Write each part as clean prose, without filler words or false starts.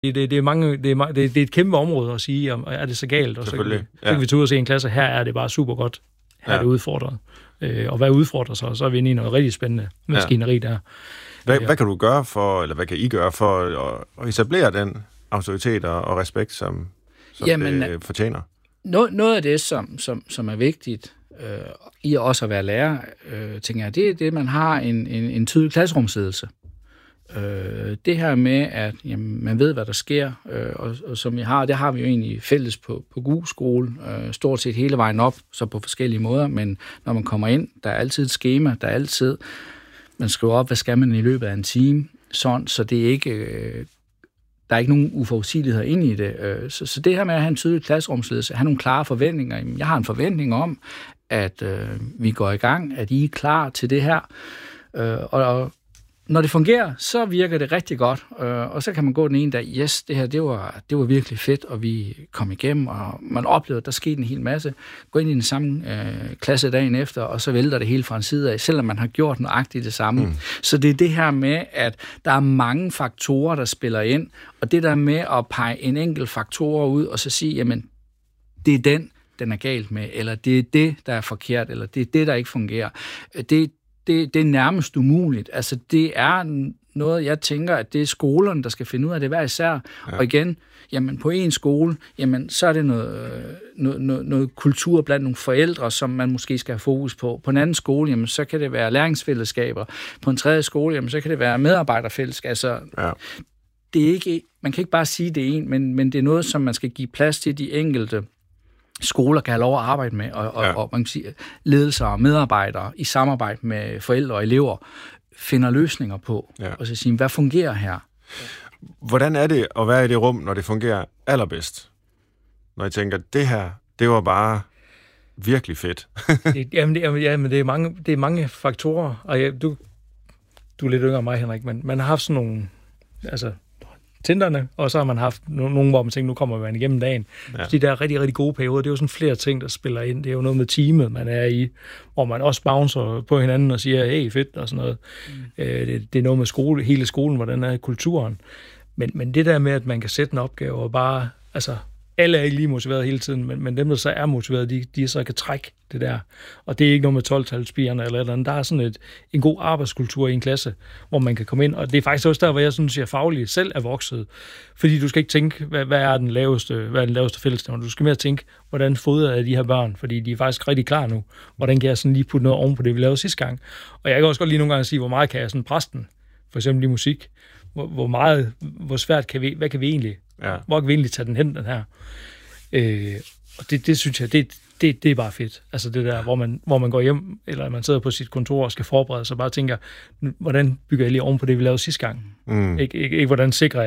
Det er et kæmpe område at sige, om er det så galt, og så kan vi tage ud og se en klasse, her er det bare super godt, her er det udfordret. Og hvad udfordrer sig, så er vi inde i noget rigtig spændende maskineri der. Hvad kan du gøre for, eller hvad kan I gøre for at etablere den autoritet og respekt, som det fortjener? Noget af det, som er vigtigt i også at være lærer, tænker jeg, det er det, man har en tydelig klasserumsledelse. Det her med, at man ved, hvad der sker, og som det har vi jo egentlig fælles på GU skole, stort set hele vejen op, så på forskellige måder, men når man kommer ind, der er altid et skema, man skriver op, hvad skal man i løbet af en time, sådan, så det er ikke... Der er ikke nogen uforudsigeligheder ind i det. Så det her med at have en tydelig klasserumsledelse, have nogle klare forventninger. Jeg har en forventning om, at vi går i gang, at I er klar til det her. Og når det fungerer, så virker det rigtig godt. Og så kan man gå den ene dag, yes, det her, det var virkelig fedt, og vi kom igennem, og man oplevede, at der skete en hel masse. Gå ind i den samme klasse dagen efter, og så vælter det hele fra en side af, selvom man har gjort nøjagtigt det samme. Så det er det her med, at der er mange faktorer, der spiller ind, og det der med at pege en enkelt faktor ud, og så sige, jamen, det er den er galt med, eller det er det, der er forkert, eller det er det, der ikke fungerer. Det er nærmest umuligt. Altså, det er noget, jeg tænker, at det er skolerne, der skal finde ud af det hver især. Ja. Og igen, jamen, på en skole, jamen, så er det noget kultur blandt nogle forældre, som man måske skal have fokus på. På en anden skole, jamen, så kan det være læringsfællesskaber. På en tredje skole, jamen, så kan det være medarbejderfællesskaber. Altså, det er ikke, man kan ikke bare sige, det er en, men det er noget, som man skal give plads til de enkelte skoler kan have lov at arbejde med, og man kan sige, ledelser og medarbejdere i samarbejde med forældre og elever finder løsninger på, og så sige, hvad fungerer her? Hvordan er det at være i det rum, når det fungerer allerbedst? Når jeg tænker, det her, det var bare virkelig fedt. Jamen, det er mange faktorer, og du er lidt yngre end mig, Henrik, men man har haft sådan nogle, altså Tinderne, og så har man haft nogen, hvor man tænker, nu kommer man igennem dagen. Ja. De der rigtig, rigtig gode perioder, det er jo sådan flere ting, der spiller ind. Det er jo noget med teamet, man er i, hvor man også bouncer på hinanden og siger, hey, fedt, og sådan noget. Det er noget med hele skolen, hvordan er kulturen. Men det der med, at man kan sætte en opgave, og bare, altså, alle er ikke lige motiveret hele tiden, men dem, der så er motiveret, de så kan trække det der. Og det er ikke noget med 12-talspigerne eller andet. Der er sådan en god arbejdskultur i en klasse, hvor man kan komme ind. Og det er faktisk også der, hvor jeg synes, jeg fagligt selv er vokset. Fordi du skal ikke tænke, hvad er den laveste fællesnævner. Du skal mere tænke, hvordan fodrer jeg de her børn? Fordi de er faktisk rigtig klar nu. Hvordan kan jeg sådan lige putte noget oven på det, vi lavede sidste gang? Og jeg kan også godt lige nogle gange sige, hvor meget kan jeg sådan præste den? For eksempel i musik. Hvor svært hvad kan vi egentlig? Ja. Hvor kan vi egentlig tage den hen, den her? Og det synes jeg, det er bare fedt. Altså det der, hvor man går hjem, eller man sidder på sit kontor og skal forberede sig, og bare tænker, hvordan bygger jeg lige oven på det, vi lavede sidste gang? Ikke hvordan sikrer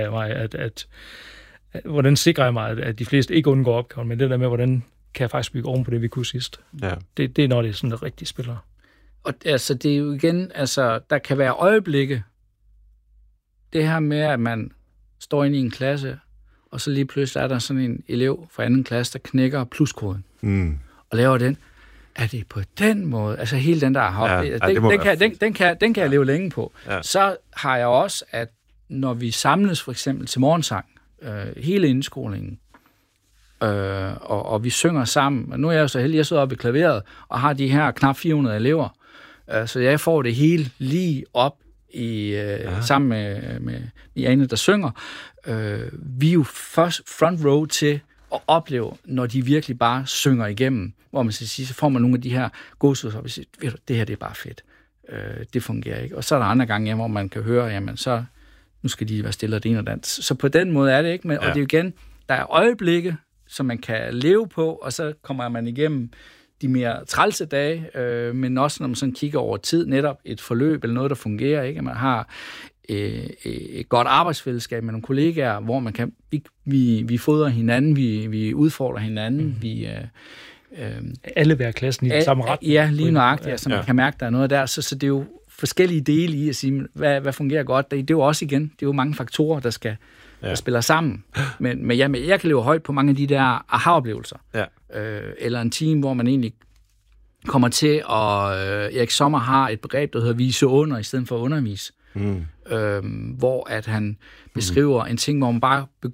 jeg mig, at de fleste ikke undgår opgaven, men det der med, hvordan kan jeg faktisk bygge oven på det, vi kunne sidst? Ja. Det er, når det er sådan, der rigtig spiller. Og altså, det er jo igen, altså, der kan være øjeblikke, det her med, at man står inde i en klasse, og så lige pludselig er der sådan en elev fra anden klasse, der knækker pluskoden og laver den. Er det på den måde? Altså hele den der den kan jeg leve længe på. Ja. Så har jeg også, at når vi samles for eksempel til morgensang, hele indskolingen, og vi synger sammen, og nu er jeg så heldig, jeg sidder oppe i klaveret, og har de her knap 400 elever, så jeg får det hele lige op sammen med Jane, der synger. Vi er jo først front row til at opleve, når de virkelig bare synger igennem, hvor man skal sige, så får man nogle af de her gåsehud, og siger, ved du, det her det er bare fedt. Det fungerer ikke. Og så er der andre gange, hvor man kan høre, jamen så, nu skal de være stille og det ene og dans. Så på den måde er det ikke, og det er jo igen, der er øjeblikke, som man kan leve på, og så kommer man igennem de mere trælse dage, men også når man sådan kigger over tid, netop et forløb eller noget, der fungerer, ikke? At man har et godt arbejdsfællesskab med nogle kollegaer, hvor man kan, vi fodrer hinanden, vi udfordrer hinanden, alle hver klassen i den samme ret. Ja, lige nøjagtigt, altså man kan mærke, der er noget der, så det er jo forskellige dele i at sige, hvad fungerer godt. Det er jo også igen, det er jo mange faktorer, der spiller sammen. Men jeg kan leve højt på mange af de der aha-oplevelser. Ja. Eller en team, hvor man egentlig kommer til, og Erik Sommer har et begreb, der hedder vise under, i stedet for at undervise. hvor at han beskriver en ting, hvor man bare